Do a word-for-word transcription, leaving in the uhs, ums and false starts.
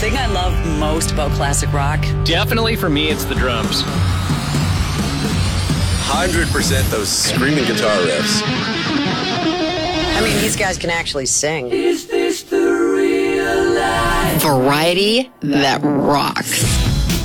thing I love most about classic rock? Definitely for me, it's the drums. one hundred percent those screaming guitar riffs. I mean, these guys can actually sing. Is this the real life? Variety that rocks.